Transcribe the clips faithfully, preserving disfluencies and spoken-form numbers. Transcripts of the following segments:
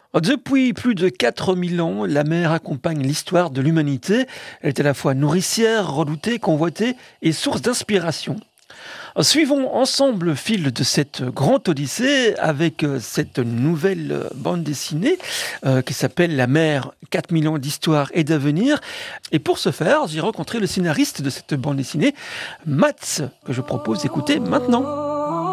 Depuis plus de quatre mille ans, la mer accompagne l'histoire de l'humanité. Elle est à la fois nourricière, redoutée, convoitée et source d'inspiration. Suivons ensemble le fil de cette grande odyssée avec euh, cette nouvelle euh, bande dessinée euh, qui s'appelle La mer, quatre mille ans d'histoire et d'avenir. Et pour ce faire, j'ai rencontré le scénariste de cette bande dessinée, Mats, que je propose d'écouter maintenant.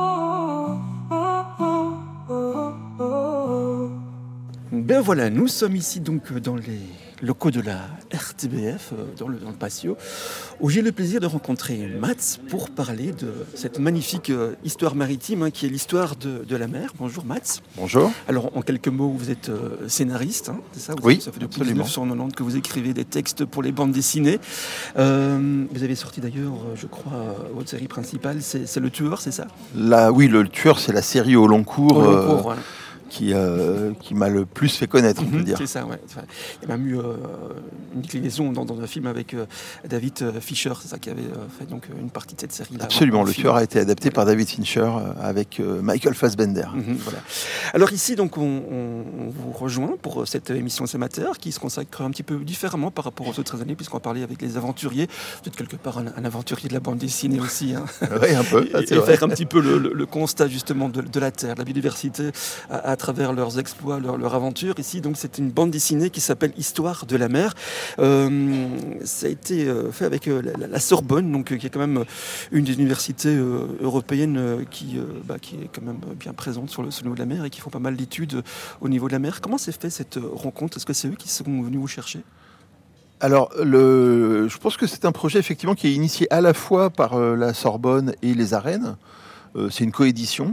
Ben voilà, nous sommes ici donc dans les locaux de la R T B F, dans le, dans le patio, où j'ai le plaisir de rencontrer Mats pour parler de cette magnifique euh, histoire maritime hein, qui est l'histoire de, de la mer. Bonjour Mats. Bonjour. Alors en quelques mots, vous êtes euh, scénariste, hein, c'est ça vous Oui, avez, ça fait depuis absolument. dix-neuf cent quatre-vingt-dix que vous écrivez des textes pour les bandes dessinées. Euh, vous avez sorti d'ailleurs, je crois, votre série principale, c'est, c'est Le Tueur, c'est ça? Là, oui, le Tueur, c'est la série au long cours. Au long euh, cours, voilà. Qui, euh, qui m'a le plus fait connaître, on peut Mmh, dire. c'est ça, ouais. Il y a même eu euh, une déclinaison dans, dans un film avec euh, David euh, Fincher, c'est ça qui avait euh, fait donc une partie de cette série-là. Absolument, Le film. Tueur a été adapté voilà. par David Fincher euh, avec euh, Michael Fassbender. Mmh, voilà. Alors ici, donc, on, on, on vous rejoint pour cette émission Sémateur qui se consacre un petit peu différemment par rapport aux autres années, puisqu'on va parler avec les aventuriers. Vous êtes quelque part un, un aventurier de la bande dessinée aussi. Hein. Oui, un peu. Et, et faire un petit peu le, le, le constat justement de, de la Terre, de la biodiversité à, à travers leurs exploits. Leur, leur aventure. Ici, donc, c'est une bande dessinée qui s'appelle Histoire de la mer. Euh, ça a été euh, fait avec euh, la, la Sorbonne, donc, euh, qui est quand même une des universités euh, européennes euh, qui, euh, bah, qui est quand même bien présente sur le, sur le niveau de la mer et qui font pas mal d'études euh, au niveau de la mer. Comment s'est fait cette rencontre? Est-ce que c'est eux qui sont venus vous chercher? Alors, le, je pense que c'est un projet effectivement qui est initié à la fois par euh, la Sorbonne et les Arènes. Euh, c'est une coédition.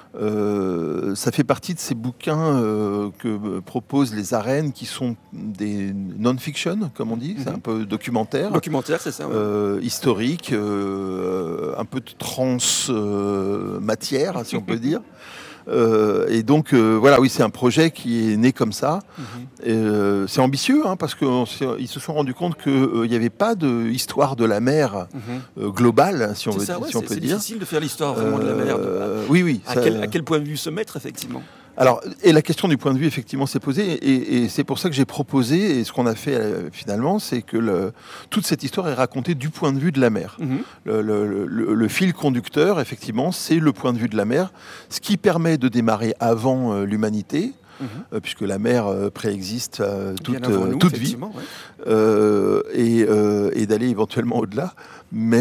Euh, ça fait partie de ces bouquins euh, que proposent les Arènes qui sont des non-fiction, comme on dit, mm-hmm. C'est un peu documentaire. Documentaire, c'est ça. Ouais. Euh, historique, euh, un peu de trans-matière, euh, si on peut dire. Euh, et donc, euh, voilà, oui, c'est un projet qui est né comme ça. Mmh. Euh, c'est ambitieux, hein, parce qu'ils se sont rendus compte qu'il n'y euh, avait pas d'histoire de la mer mmh. euh, globale, si on, veut, ça, ouais, si on peut c'est dire. C'est difficile de faire l'histoire vraiment euh, de la mer. De, oui, oui. À, ça, quel, à quel point de vue se mettre, effectivement? Alors, et la question du point de vue, effectivement, s'est posée, et, et c'est pour ça que j'ai proposé, et ce qu'on a fait euh, finalement, c'est que le, toute cette histoire est racontée du point de vue de la mer. Mmh. Le, le, le, le fil conducteur, effectivement, c'est le point de vue de la mer, ce qui permet de démarrer avant euh, l'humanité, mmh. euh, puisque la mer euh, préexiste euh, toute, euh, nous, toute vie, ouais. euh, et, euh, et d'aller éventuellement au-delà. Mais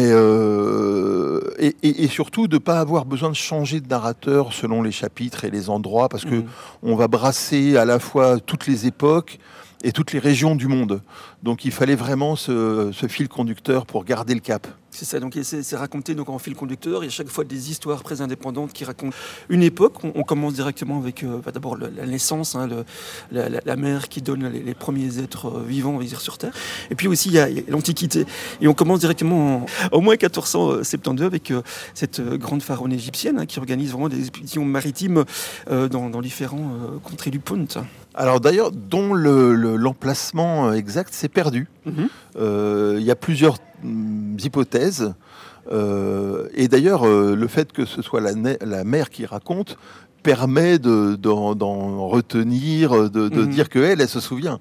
euh, et, et, et surtout de ne pas avoir besoin de changer de narrateur selon les chapitres et les endroits, parce que mmh. on va brasser à la fois toutes les époques et toutes les régions du monde. Donc il fallait vraiment ce, ce fil conducteur pour garder le cap. C'est ça, donc c'est, c'est raconté donc en fil conducteur. Il y a chaque fois des histoires très indépendantes qui racontent une époque. On, on commence directement avec euh, bah, d'abord le, la naissance, hein, le, la, la, la mer qui donne les, les premiers êtres vivants, on va dire, sur Terre. Et puis aussi il y a, il y a l'Antiquité. Et on commence directement en, au moins quatorze cent soixante-douze avec euh, cette euh, grande pharaone égyptienne hein, qui organise vraiment des expéditions maritimes euh, dans, dans différents euh, contrées du Punt. Alors d'ailleurs, dont le, le, l'emplacement exact s'est perdu. Il mm-hmm. euh, y a plusieurs mm, hypothèses. Euh, et d'ailleurs, euh, le fait que ce soit la, la mer qui raconte permet de, d'en, d'en retenir, de, de mm-hmm. dire qu'elle, elle se souvient.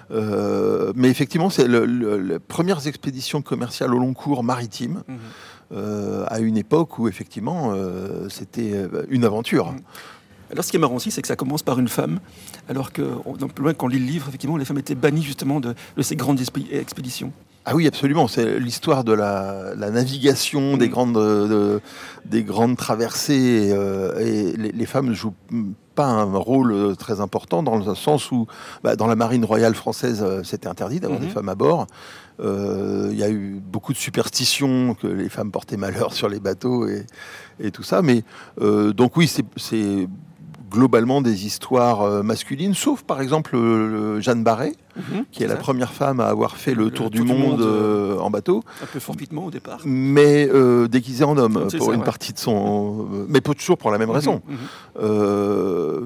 Euh, mais effectivement, c'est le, le, les premières expéditions commerciales au long cours maritimes. Mm-hmm. euh, à une époque où effectivement, euh, c'était une aventure. Mm-hmm. Alors, ce qui est marrant aussi, c'est que ça commence par une femme, alors que, plus loin, quand on lit le livre, effectivement, les femmes étaient bannies justement de, de ces grandes expéditions. Ah oui, absolument. C'est l'histoire de la, la navigation, mmh. des, grandes, de, des grandes traversées. Euh, et les, les femmes ne jouent pas un rôle très important dans le sens où, bah, dans la marine royale française, c'était interdit d'avoir mmh. des femmes à bord. Il euh, y a eu beaucoup de superstitions que les femmes portaient malheur sur les bateaux et, et tout ça. Mais euh, donc oui, c'est... c'est globalement des histoires euh, masculines, sauf par exemple euh, Jeanne Barré, mmh, qui est, est la première femme à avoir fait le, le tour, tour du, du monde, monde euh, en bateau. Un peu fortuitement au départ. Mais déguisée en homme, c'est pour ça, une ouais. partie de son... mais pas toujours pour la même mmh, raison. Mmh. Euh,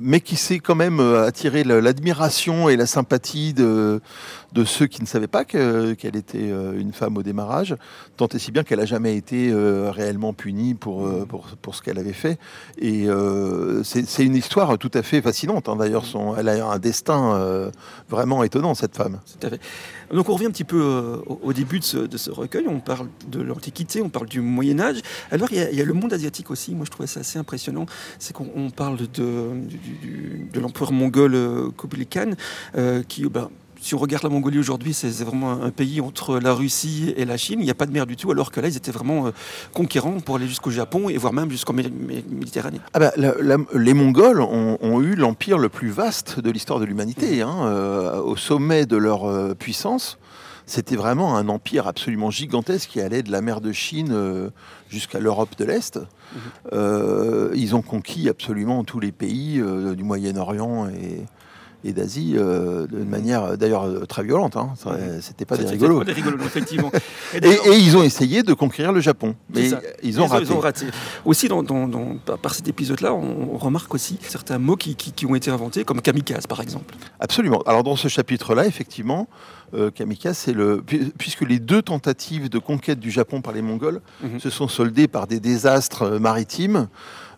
mais qui s'est quand même attiré l'admiration et la sympathie de, de ceux qui ne savaient pas que, qu'elle était une femme au démarrage, tant et si bien qu'elle n'a jamais été réellement punie pour, pour, pour ce qu'elle avait fait. Et euh, c'est, c'est une histoire tout à fait fascinante, hein. D'ailleurs, son, elle a un destin euh, vraiment étonnant, cette femme. Tout à fait. Donc on revient un petit peu euh, au, au début de ce, de ce recueil, on parle de l'Antiquité, on parle du Moyen-Âge. Alors il y, a, il y a le monde asiatique aussi, moi je trouvais ça assez impressionnant, c'est qu'on on parle de, du, du, de l'empereur mongol euh, Kublai Khan, euh, qui... Bah, si on regarde la Mongolie aujourd'hui, c'est, c'est vraiment un pays entre la Russie et la Chine. Il n'y a pas de mer du tout, alors que là, ils étaient vraiment euh, conquérants pour aller jusqu'au Japon et voire même jusqu'en Mé- Mé- Méditerranée. Ah bah, la, la, les Mongols ont, ont eu l'empire le plus vaste de l'histoire de l'humanité. Hein, euh, au sommet de leur euh, puissance, c'était vraiment un empire absolument gigantesque qui allait de la mer de Chine euh, jusqu'à l'Europe de l'Est. Mmh. Euh, ils ont conquis absolument tous les pays euh, du Moyen-Orient et... et d'Asie, euh, d'une manière d'ailleurs euh, très violente. Hein. Ça, c'était pas C'était des rigolos. Pas des rigolos, effectivement. Et, et, et ils ont essayé de conquérir le Japon, mais ils ont, ils, raté. ils ont raté. Aussi, dans, dans, dans, par cet épisode-là, on, on remarque aussi certains mots qui, qui, qui ont été inventés, comme kamikaze, par exemple. Absolument. Alors, dans ce chapitre-là, effectivement, euh, kamikaze, c'est le... Puisque les deux tentatives de conquête du Japon par les Mongols mm-hmm. se sont soldées par des désastres maritimes,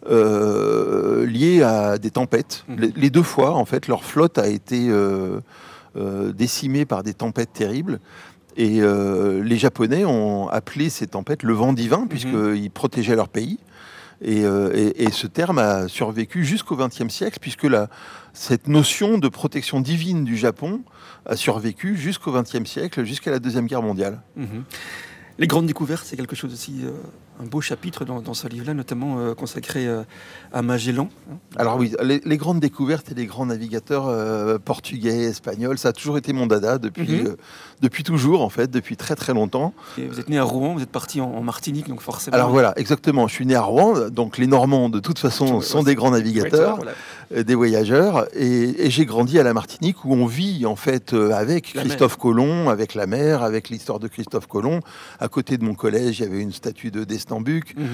Euh, liés à des tempêtes. Mmh. Les, les deux fois, en fait, leur flotte a été euh, euh, décimée par des tempêtes terribles. Et euh, les Japonais ont appelé ces tempêtes le vent divin, mmh. puisqu'ils protégeaient leur pays. Et, euh, et, et ce terme a survécu jusqu'au vingtième siècle, puisque la, cette notion de protection divine du Japon a survécu jusqu'au vingtième siècle, jusqu'à la Deuxième Guerre mondiale. Mmh. Les grandes découvertes, c'est quelque chose aussi, euh, un beau chapitre dans, dans ce livre-là, notamment euh, consacré euh, à Magellan. Alors oui, les, les grandes découvertes et les grands navigateurs euh, portugais, espagnols, ça a toujours été mon dada depuis, mm-hmm. euh, depuis toujours, en fait, depuis très très longtemps. Et vous êtes né à Rouen, vous êtes parti en, en Martinique, donc forcément... Alors voilà, exactement, je suis né à Rouen, donc les Normands, de toute façon, sont des grands navigateurs, voilà. euh, des voyageurs, et, et j'ai grandi à la Martinique, où on vit, en fait, euh, avec la Christophe mer. Colomb, avec la mer, avec l'histoire de Christophe Colomb. À côté de mon collège, il y avait une statue de Destambuc. Mmh.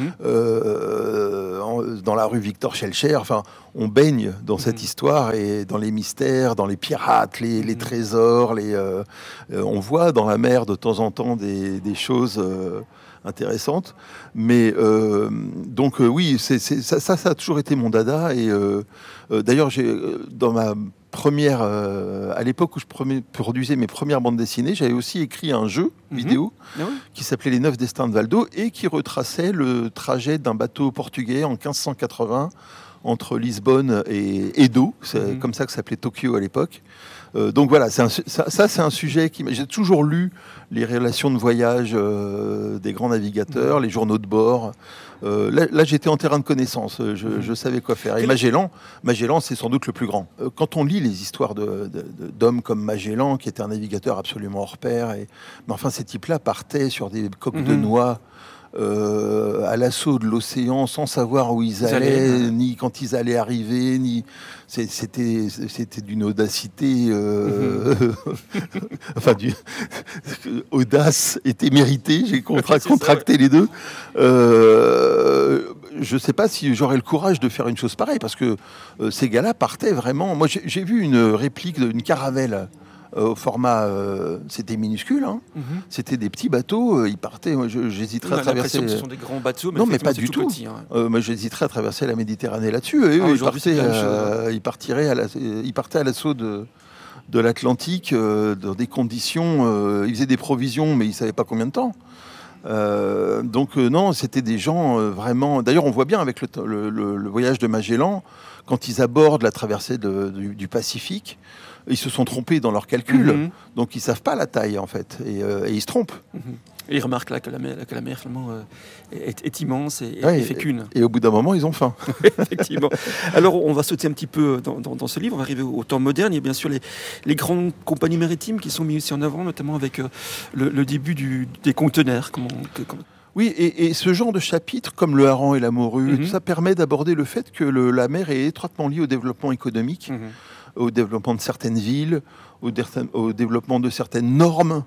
Euh, en, dans la rue Victor Schellcher. Enfin, on baigne dans mmh. cette histoire et dans les mystères, dans les pirates, les, les mmh. trésors. Les, euh, euh, on voit dans la mer de temps en temps des, des choses euh, intéressantes. Mais euh, donc euh, oui, c'est, c'est, ça, ça, ça a toujours été mon dada. Et euh, euh, d'ailleurs, j'ai dans ma première, euh, à l'époque où je premier, produisais mes premières bandes dessinées, j'avais aussi écrit un jeu mmh. vidéo ah ouais. qui s'appelait Les Neuf Destins de Valdo et qui retraçait le trajet d'un bateau portugais en quinze cent quatre-vingts entre Lisbonne et Edo, c'est mmh. comme ça que s'appelait Tokyo à l'époque. Euh, donc voilà, c'est un, ça, ça c'est un sujet qui... J'ai toujours lu les relations de voyage euh, des grands navigateurs, mmh. les journaux de bord. Euh, là, là, j'étais en terrain de connaissance, je, mmh. je savais quoi faire. Et Magellan, Magellan, c'est sans doute le plus grand. Euh, quand on lit les histoires de, de, de, d'hommes comme Magellan, qui était un navigateur absolument hors pair, et, mais enfin, ces types-là partaient sur des coques mmh. de noix, Euh, à l'assaut de l'océan sans savoir où ils, ils allaient, allaient, ni quand ils allaient arriver, ni c'est, c'était c'était d'une audacité, euh, mm-hmm. enfin du audace était méritée. J'ai contra- contracté ça, ouais. les deux. Euh, je ne sais pas si j'aurais le courage de faire une chose pareille parce que euh, ces gars-là partaient vraiment. Moi, j'ai, j'ai vu une réplique d'une caravelle. Euh, au format, euh, c'était minuscule, hein. mm-hmm. c'était des petits bateaux, euh, ils partaient, moi, je, j'hésiterais à traverser... Que ce sont des grands bateaux, mais non, mais pas du tout. Petit, hein. euh, moi, j'hésiterais à traverser la Méditerranée là-dessus. Et ah, eux, ils, partaient, euh, ils, partiraient à la, ils partaient à l'assaut de, de l'Atlantique euh, dans des conditions... Euh, ils faisaient des provisions, mais ils ne savaient pas combien de temps. Euh, donc euh, non, c'était des gens euh, vraiment... D'ailleurs, on voit bien avec le, le, le, le voyage de Magellan, quand ils abordent la traversée de, du, du Pacifique, ils se sont trompés dans leurs calculs, mm-hmm. donc ils savent pas la taille en fait, et, euh, et ils se trompent. Mm-hmm. Et ils remarquent là que la mer, que la mer finalement euh, est, est immense et, ouais, et fait qu'une. Et, et au bout d'un moment, ils ont faim. Effectivement. Alors on va sauter un petit peu dans, dans, dans ce livre, on va arriver au temps moderne. Il y a bien sûr les, les grandes compagnies maritimes qui sont mises aussi en avant, notamment avec euh, le, le début du, des conteneurs. Comment, que, comment... Oui, et, et ce genre de chapitre, comme le hareng et la morue, mm-hmm. ça permet d'aborder le fait que le, la mer est étroitement liée au développement économique. Mm-hmm. au développement de certaines villes, au, dé- au développement de certaines normes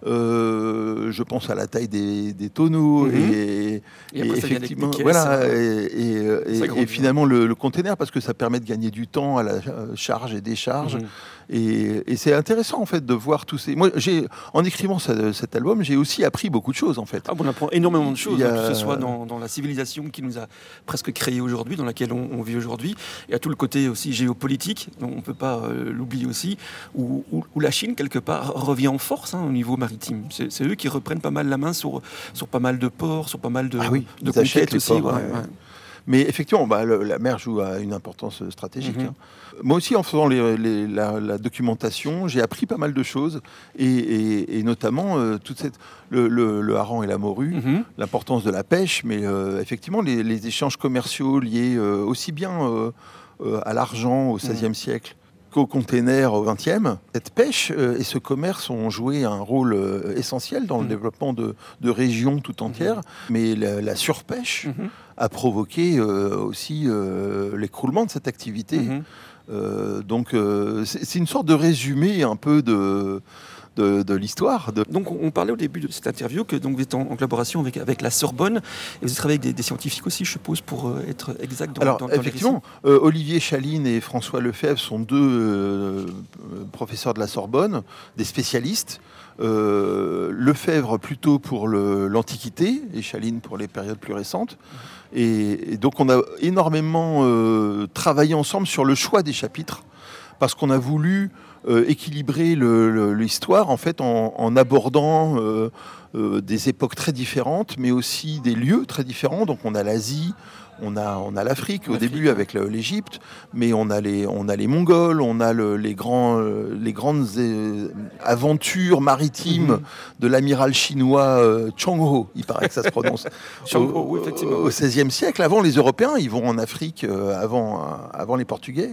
Euh, je pense à la taille des, des tonneaux mmh. et, et, et après, effectivement, caisses, voilà, et, et, et, et finalement le, le container parce que ça permet de gagner du temps à la charge et décharge. Mmh. Et, et c'est intéressant en fait de voir tous ces. Moi, j'ai en écrivant ce, cet album, j'ai aussi appris beaucoup de choses en fait. Ah, on apprend énormément de choses, a... hein, que ce soit dans, dans la civilisation qui nous a presque créé aujourd'hui, dans laquelle on, on vit aujourd'hui, et à tout le côté aussi géopolitique, dont on ne peut pas euh, l'oublier aussi, où, où, où la Chine quelque part revient en force hein, au niveau maritime. C'est, c'est eux qui reprennent pas mal la main sur sur pas mal de ports, sur pas mal de, ah oui, de conquêtes aussi. Ports, ouais, ouais. Ouais. Mais effectivement, bah, le, la mer joue à une importance stratégique. Mm-hmm. Hein. Moi aussi, en faisant les, les, la, la documentation, j'ai appris pas mal de choses, et, et, et notamment euh, toute cette, le, le, le hareng et la morue, mm-hmm. l'importance de la pêche, mais euh, effectivement les, les échanges commerciaux liés euh, aussi bien euh, euh, à l'argent au seizième mm-hmm. siècle qu'au container au vingtième. Cette pêche euh, et ce commerce ont joué un rôle euh, essentiel dans le mmh. développement de, de régions tout entières, mmh. mais la, la surpêche mmh. a provoqué euh, aussi euh, l'écroulement de cette activité. Mmh. Euh, donc euh, c'est, c'est une sorte de résumé un peu de... De, de l'histoire. De... Donc on parlait au début de cette interview que donc, vous êtes en, en collaboration avec, avec la Sorbonne et vous travaillez avec des, des scientifiques aussi, je suppose, pour euh, être exact dans, Alors, dans, dans effectivement, euh, Olivier Chaline et François Lefebvre sont deux euh, professeurs de la Sorbonne, des spécialistes. Euh, Lefebvre plutôt pour le, l'Antiquité et Chaline pour les périodes plus récentes. Et, et donc on a énormément euh, travaillé ensemble sur le choix des chapitres parce qu'on a voulu Euh, équilibrer le, le, l'histoire en fait en, en abordant euh, euh, des époques très différentes, mais aussi des lieux très différents. Donc on a l'Asie, on a on a l'Afrique au L'Afrique, début ouais. avec le, l'Égypte, mais on a les on a les Mongols, on a le, les grands euh, les grandes euh, aventures maritimes mm-hmm. de l'amiral chinois euh, Chong-ho, il paraît que ça se prononce. Chong-ho, oui, effectivement. Au seizième siècle, avant les Européens, ils vont en Afrique euh, avant euh, avant les Portugais.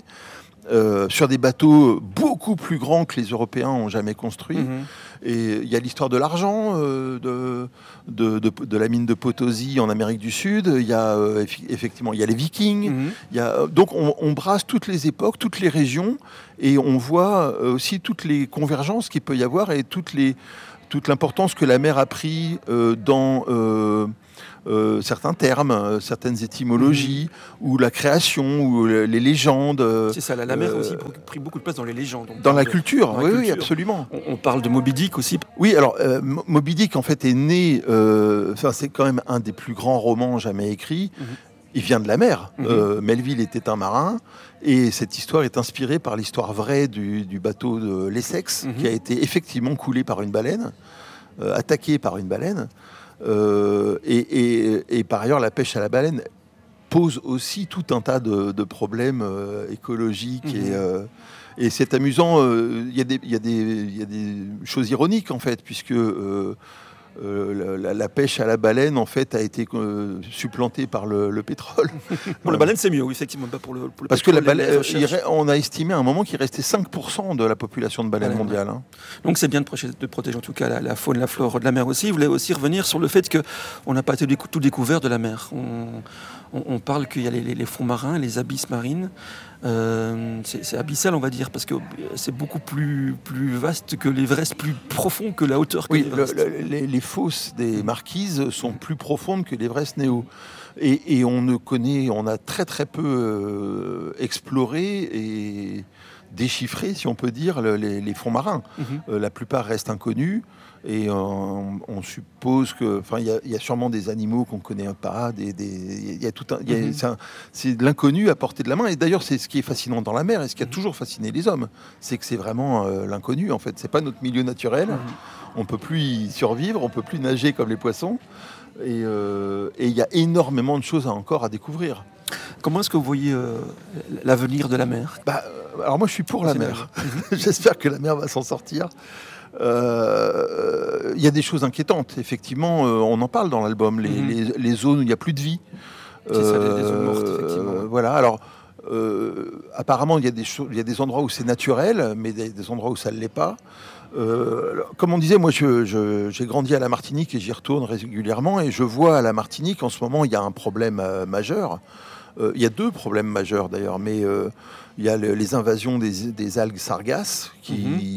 Euh, sur des bateaux beaucoup plus grands que les Européens ont jamais construits. Mmh. Et il y a l'histoire de l'argent, euh, de, de, de, de la mine de Potosi en Amérique du Sud. Il y a euh, effectivement, il y a les Vikings. Mmh. Il y a, donc on, on brasse toutes les époques, toutes les régions, et on voit aussi toutes les convergences qu'il peut y avoir et toutes les, toute l'importance que la mer a pris euh, dans euh, Euh, certains termes, euh, certaines étymologies, mmh. ou la création, ou les, les légendes. Euh, c'est ça, la, la mer a aussi pris beaucoup de place dans les légendes. Dans la, de, culture, dans la oui, culture, oui, absolument. On, on parle de Moby Dick aussi. Oui, alors euh, Moby Dick en fait est né, euh, c'est quand même un des plus grands romans jamais écrits. Mmh. Il vient de la mer. Mmh. Euh, Melville était un marin, et cette histoire est inspirée par l'histoire vraie du, du bateau de l'Essex, mmh. qui a été effectivement coulé par une baleine, euh, attaqué par une baleine. Euh, et, et, et par ailleurs, la pêche à la baleine pose aussi tout un tas de, de problèmes euh, écologiques. Mmh. Et, euh, et c'est amusant, il euh, y, y, y a des choses ironiques, en fait, puisque euh, euh, la, la pêche à la baleine, en fait, a été euh, supplantée par le, le pétrole. Pour la baleine, c'est mieux, oui, effectivement, pas pour le, pour le Parce pétrole, que la baleine, il, on a estimé à un moment qu'il restait cinq pour cent de la population de baleines baleine, mondiale. Ouais. Hein. Donc c'est bien de protéger, de protéger en tout cas la, la faune, la flore de la mer aussi. Vous voulez aussi revenir sur le fait qu'on n'a pas été tout découvert de la mer. On, on, on parle qu'il y a les, les, les fonds marins, les abysses marines. Euh, c'est, c'est abyssal, on va dire, parce que c'est beaucoup plus, plus vaste que l'Everest, plus profond que la hauteur que oui, l'Everest. Le, le, les, les fosses des marquises sont plus profondes que l'Everest Néo. Et, et on ne connaît, on a très très peu euh, exploré et déchiffré, si on peut dire, le, les, les fonds marins. Mm-hmm. Euh, la plupart restent inconnus. Et on, on suppose que, enfin, il y, y a sûrement des animaux qu'on connaît pas, des, des, y a tout un, y a, mm-hmm. c'est, un, c'est de l'inconnu à portée de la main. Et d'ailleurs, c'est ce qui est fascinant dans la mer et ce qui a mm-hmm. toujours fasciné les hommes, c'est que c'est vraiment euh, l'inconnu. En fait, c'est pas notre milieu naturel. Mm-hmm. On peut plus y survivre, on peut plus nager comme les poissons. Et il euh, y a énormément de choses à, encore à découvrir. Comment est-ce que vous voyez euh, l'avenir de la mer ? Bah, alors moi, je suis pour la mer. J'espère que la mer va s'en sortir. Il euh, y a des choses inquiétantes. Effectivement, euh, on en parle dans l'album, les, mm-hmm. les, les zones où il n'y a plus de vie. C'est euh, ça, les, les zones mortes, effectivement. Euh, voilà, alors, euh, apparemment, il y, y a des endroits où c'est naturel, mais des, des endroits où ça ne l'est pas. Euh, comme on disait, moi, je, je, j'ai grandi à la Martinique et j'y retourne régulièrement. Et je vois à la Martinique, en ce moment, il y a un problème euh, majeur. Euh, il y a deux problèmes majeurs, d'ailleurs, mais... Euh, il y a le, les invasions des, des algues sargasses qui, mm-hmm.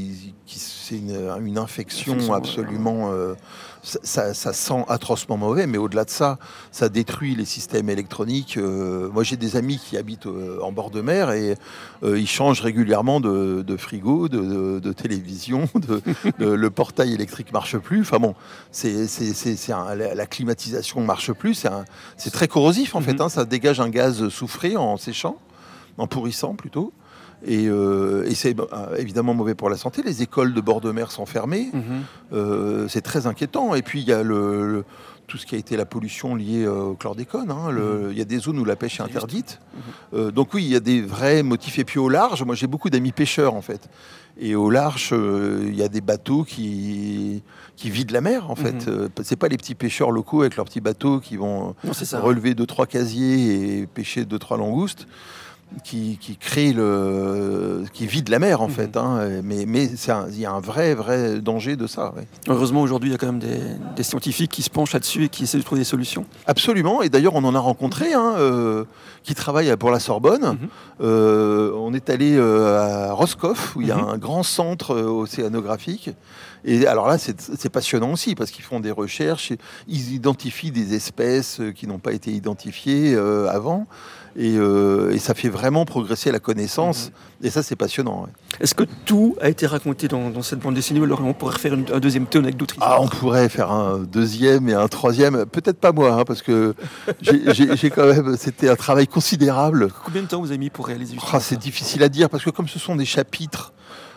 qui c'est une, une infection, infection absolument. Euh, ça, ça sent atrocement mauvais, mais au-delà de ça, ça détruit les systèmes électroniques. Euh, moi, j'ai des amis qui habitent euh, en bord de mer et euh, ils changent régulièrement de, de frigo, de, de, de télévision, de, de, le portail électrique marche plus. Enfin bon, c'est, c'est, c'est, c'est un, la, la climatisation marche plus. C'est, un, c'est très corrosif en mm-hmm. fait. Hein, ça dégage un gaz soufré en séchant, en pourrissant plutôt. Et, euh, et c'est euh, évidemment mauvais pour la santé. Les écoles de bord de mer sont fermées. Mmh. Euh, c'est très inquiétant. Et puis il y a le, le, tout ce qui a été la pollution liée euh, au chlordécone. Hein. Le, mmh. Il y a des zones où la pêche est interdite. Mmh. Euh, donc oui, il y a des vrais motifs. Et puis au large, moi j'ai beaucoup d'amis pêcheurs en fait. Et au large, euh, il y a des bateaux qui, qui vident la mer en fait. Mmh. Euh, c'est pas les petits pêcheurs locaux avec leurs petits bateaux qui vont non, ça, relever deux trois casiers et pêcher deux trois langoustes. Qui, qui crée le, qui vide la mer en mmh. fait, hein. mais mais il y a un vrai vrai danger de ça. Ouais. Heureusement aujourd'hui il y a quand même des, des scientifiques qui se penchent là-dessus et qui essaient de trouver des solutions. Absolument, et d'ailleurs on en a rencontré hein, euh, qui travaillent pour la Sorbonne. Mmh. Euh, on est allé euh, à Roscoff où il y a mmh. un grand centre euh, océanographique. Et alors là, c'est, c'est passionnant aussi parce qu'ils font des recherches, ils identifient des espèces qui n'ont pas été identifiées euh, avant, et, euh, et ça fait vraiment progresser la connaissance. Mmh. Et ça, c'est passionnant. Ouais. Est-ce que tout a été raconté dans, dans cette bande dessinée, ou alors on pourrait faire une, un deuxième tome avec d'autres histoires ? Ah, on pourrait faire un deuxième et un troisième, peut-être pas moi, hein, parce que j'ai, j'ai, j'ai quand même, c'était un travail considérable. Combien de temps vous avez mis pour réaliser ? Ah, c'est difficile à dire parce que comme ce sont des chapitres.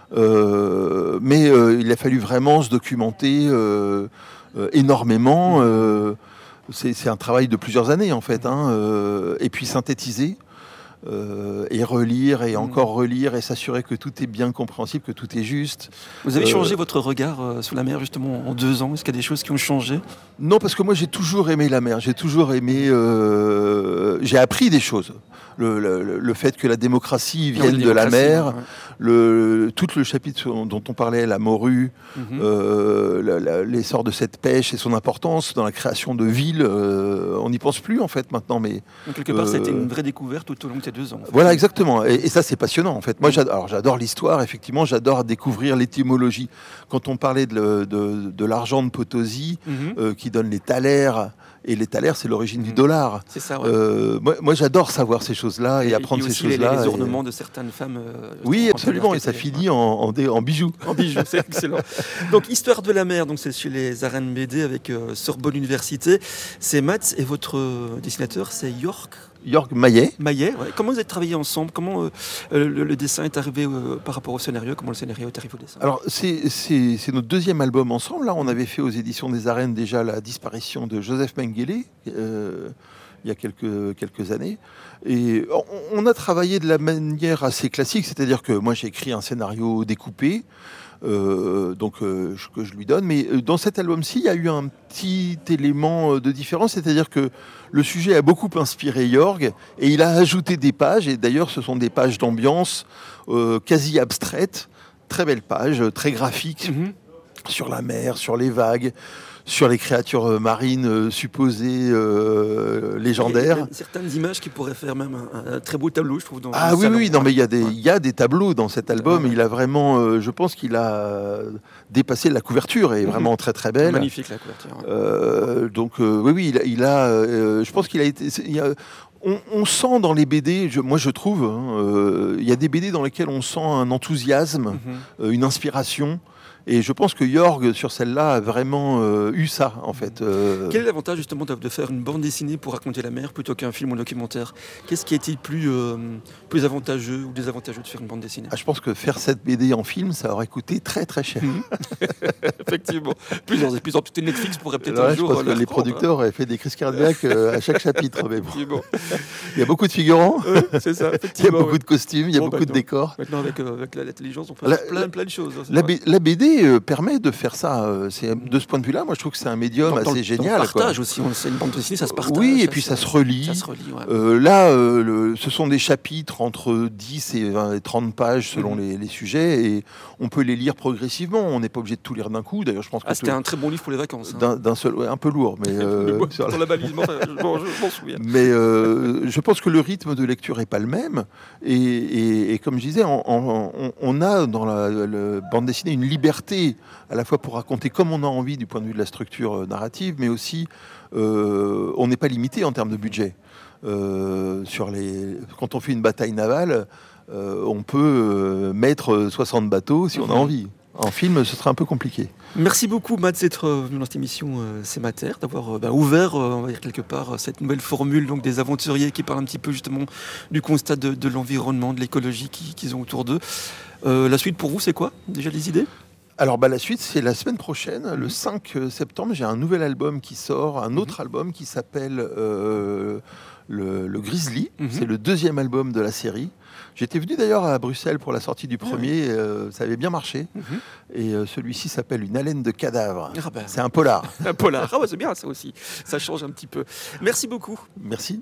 Euh, mais euh, il a fallu vraiment se documenter euh, euh, énormément. Euh, c'est, c'est un travail de plusieurs années en fait, hein, euh, et puis synthétiser euh, et relire et encore relire et s'assurer que tout est bien compréhensible, que tout est juste. Vous avez euh, changé votre regard euh, sur la mer justement en deux ans ? Est-ce qu'il y a des choses qui ont changé ? Non, parce que moi j'ai toujours aimé la mer. J'ai toujours aimé. Euh, j'ai appris des choses. Le, le, le fait que la démocratie vienne de la mer, ouais. le, tout le chapitre dont on parlait, la morue, mm-hmm. euh, la, la, l'essor de cette pêche et son importance dans la création de villes, euh, on n'y pense plus en fait maintenant. Mais donc, quelque part, euh, ça a été une vraie découverte tout au long de ces deux ans. En fait. Voilà, exactement. Et, et ça, c'est passionnant en fait. Moi, j'adore, alors, j'adore l'histoire, effectivement, j'adore découvrir l'étymologie. Quand on parlait de, de, de l'argent de Potosi, mm-hmm. euh, qui donne les thalers. Et les thalers, c'est l'origine mmh. du dollar. C'est ça, ouais. euh, moi, moi, j'adore savoir ces choses-là et, et apprendre et ces choses-là. Les, les et... ornements de certaines femmes. Euh, oui, absolument. Et ça finit en, en, en bijoux. En bijoux, c'est excellent. Donc, Histoire de la mer, donc c'est chez les Arènes B D avec euh, Sorbonne Université. C'est Mats et votre dessinateur, c'est York. York Maillet. Maillet, ouais. Comment vous avez travaillé ensemble ? Comment euh, le, le dessin est arrivé euh, par rapport au scénario ? Comment le scénario est arrivé au dessin ? Alors, c'est, c'est, c'est notre deuxième album ensemble. Là, on avait fait aux éditions des Arènes déjà la disparition de Joseph Mengele, euh, il y a quelques, quelques années. Et on, on a travaillé de la manière assez classique, c'est-à-dire que moi, j'ai écrit un scénario découpé, Euh, donc euh, je, que je lui donne, mais dans cet album-ci il y a eu un petit élément de différence, c'est-à-dire que le sujet a beaucoup inspiré Jorg et il a ajouté des pages, et d'ailleurs ce sont des pages d'ambiance euh, quasi abstraites, très belles pages, très graphiques, mm-hmm. sur la mer, sur les vagues, sur les créatures marines euh, supposées euh, légendaires. Il y a certaines images qui pourraient faire même un, un très beau tableau, je trouve. Dans ah oui, salon. oui, non, mais il y a des, il y a des tableaux dans cet album. Ouais. Il a vraiment, euh, je pense qu'il a dépassé la couverture, est vraiment très très belle. Magnifique la couverture. Ouais. Euh, donc euh, oui, oui, il a, il a euh, je pense qu'il a été. Il y a, on, on sent dans les B D, je, moi je trouve, hein, euh, il y a des B D dans lesquels on sent un enthousiasme, mm-hmm. euh, une inspiration. Et je pense que Jorg, sur celle-là, a vraiment euh, eu ça, en fait. Euh... Quel est l'avantage, justement, de faire une bande dessinée pour raconter la mer plutôt qu'un film ou un documentaire ? Qu'est-ce qui a été plus, euh, plus avantageux ou désavantageux de faire une bande dessinée ? ah, Je pense que faire cette B D en film, ça aurait coûté très, très cher. Effectivement. Plusieurs épisodes, peut-être Netflix pourrait peut-être ouais, un jour... Je pense que les producteurs hein. auraient fait des crises cardiaques euh, à chaque chapitre. Mais bon. Il y a beaucoup de figurants. Euh, c'est ça, il y a beaucoup ouais. de costumes, il y a bon, beaucoup maintenant, de décors. Maintenant, avec, euh, avec l'intelligence, on peut la, faire plein, plein de choses. Hein, la, B, la B D B euh, permet de faire ça. Euh, c'est, de ce point de vue-là, moi je trouve que c'est un médium dans, assez dans le, génial. Dans le partage quoi. aussi, on, c'est une bande dessinée, ça se partage. Oui, et ça puis se, ça se relie. Ça se relie ouais. euh, là, euh, le, ce sont des chapitres entre dix et vingt et trente pages selon mmh. les, les sujets, et on peut les lire progressivement. On n'est pas obligé de tout lire d'un coup. D'ailleurs, je pense que ah, c'était un très bon livre pour les vacances. Hein. D'un, d'un seul, ouais, un peu lourd, mais euh, bon, sur la, la balise, je, bon, je m'en souviens. Mais euh, je pense que le rythme de lecture est pas le même, et, et, et comme je disais, on, on, on a dans la, la bande dessinée une liberté à la fois pour raconter comme on a envie du point de vue de la structure narrative, mais aussi euh, on n'est pas limité en termes de budget. Euh, sur les... Quand on fait une bataille navale, euh, on peut euh, mettre soixante bateaux si on a envie. En film, ce sera un peu compliqué. Merci beaucoup, Mads, d'être venu dans cette émission euh, C'est ma terre, d'avoir euh, bah, ouvert, euh, on va dire quelque part, cette nouvelle formule donc, des aventuriers qui parlent un petit peu justement du constat de, de l'environnement, de l'écologie qu'ils, qu'ils ont autour d'eux. Euh, la suite pour vous, c'est quoi? Déjà des idées? Alors bah, la suite, c'est la semaine prochaine, le cinq septembre, j'ai un nouvel album qui sort, un autre mmh. album qui s'appelle euh, le, le Grizzly. Mmh. C'est le deuxième album de la série. J'étais venu d'ailleurs à Bruxelles pour la sortie du premier, euh, ça avait bien marché. Mmh. Et euh, celui-ci s'appelle Une haleine de cadavre. Ah ben, c'est un polar. Un polar, ah ouais, c'est bien ça aussi, ça change un petit peu. Merci beaucoup. Merci.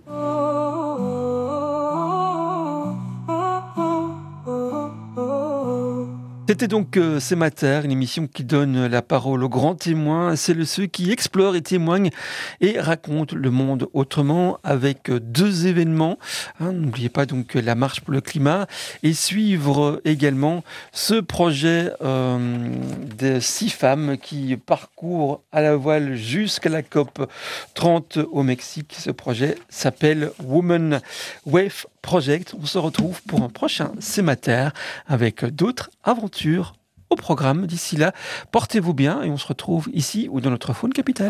C'était donc euh, C'est ma terre, une émission qui donne la parole aux grands témoins, celles ceux qui explorent et témoignent et racontent le monde autrement, avec deux événements. Hein, n'oubliez pas donc la marche pour le climat et suivre également ce projet euh, de six femmes qui parcourent à la voile jusqu'à la COP trente au Mexique. Ce projet s'appelle Women Wave Project. On se retrouve pour un prochain C'est ma terre avec d'autres aventures au programme. D'ici là, portez-vous bien et on se retrouve ici ou dans notre faune capitale.